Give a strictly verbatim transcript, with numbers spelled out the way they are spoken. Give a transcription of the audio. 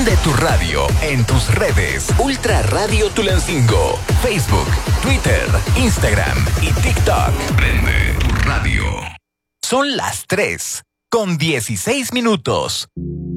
Prende tu radio en tus redes. Ultra Radio Tulancingo. Facebook, Twitter, Instagram y TikTok. Prende tu radio. Son las tres con dieciséis minutos.